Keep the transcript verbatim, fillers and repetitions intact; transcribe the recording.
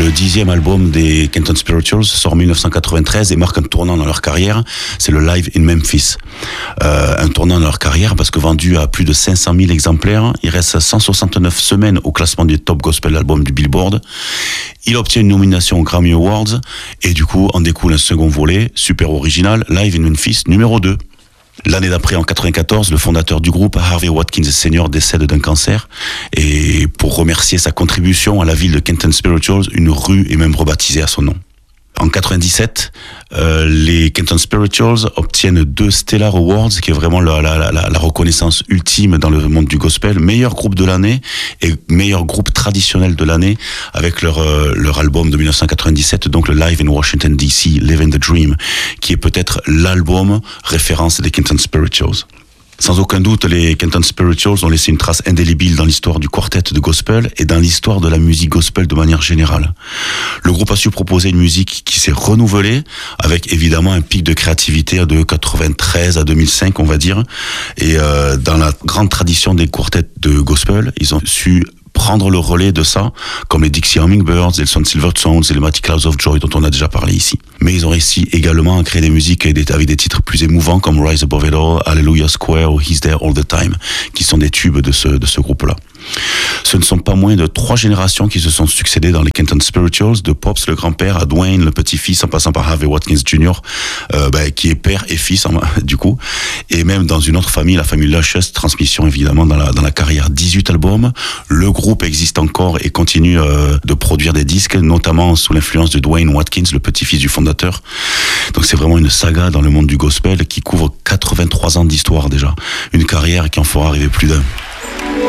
le dixième album des Kenton Spirituals sort en dix-neuf cent quatre-vingt-treize et marque un tournant dans leur carrière. C'est le Live in Memphis. Euh, un tournant dans leur carrière parce que vendu à plus de cinq cent mille exemplaires, il reste cent soixante-neuf semaines au classement des top gospel albums du Billboard. Il obtient une nomination aux Grammy Awards et du coup en découle un second volet, super original, Live in Memphis numéro deux. L'année d'après, en quatre-vingt-quatorze, le fondateur du groupe, Harvey Watkins senior, décède d'un cancer. Et pour remercier sa contribution à la ville de Kenton Spirituals, une rue est même rebaptisée à son nom. En quatre-vingt-dix-sept, euh, les Kenton Spirituals obtiennent deux Stellar Awards, qui est vraiment la, la, la, la reconnaissance ultime dans le monde du gospel. Meilleur groupe de l'année et meilleur groupe traditionnel de l'année avec leur, euh, leur album de dix-neuf cent quatre-vingt-dix-sept, donc le Live in Washington D C, Living the Dream, qui est peut-être l'album référence des Kenton Spirituals. Sans aucun doute, les Kenton Spirituals ont laissé une trace indélébile dans l'histoire du quartet de gospel et dans l'histoire de la musique gospel de manière générale. Le groupe a su proposer une musique qui s'est renouvelée, avec évidemment un pic de créativité de quatre-vingt-treize à deux mille cinq, on va dire. Et euh, dans la grande tradition des quartets de gospel, ils ont su prendre le relais de ça, comme les Dixie Hummingbirds, les Son Silver Tones et les Mighty Clouds of Joy dont on a déjà parlé ici. Mais ils ont réussi également à créer des musiques avec des, avec des titres plus émouvants comme Rise Above It All, Hallelujah Square ou He's There All the Time, qui sont des tubes de ce, de ce groupe-là. Ce ne sont pas moins de trois générations qui se sont succédées dans les Kenton Spirituals, de Pops le grand-père à Dwayne le petit-fils, en passant par Harvey Watkins junior, euh, bah, qui est père et fils en, du coup, et même dans une autre famille, la famille Luscious, transmission évidemment dans la, dans la carrière, dix-huit albums. Le groupe existe encore et continue euh, de produire des disques, notamment sous l'influence de Dwayne Watkins, le petit-fils du fondateur. Donc c'est vraiment une saga dans le monde du gospel qui couvre quatre-vingt-trois ans d'histoire déjà, une carrière qui en fera arriver plus d'un.